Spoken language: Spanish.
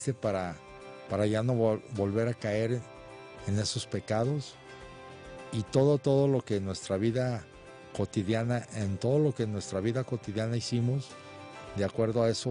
para ya no volver a caer en esos pecados. Y todo lo que en nuestra vida cotidiana, en todo lo que en nuestra vida cotidiana hicimos, de acuerdo a eso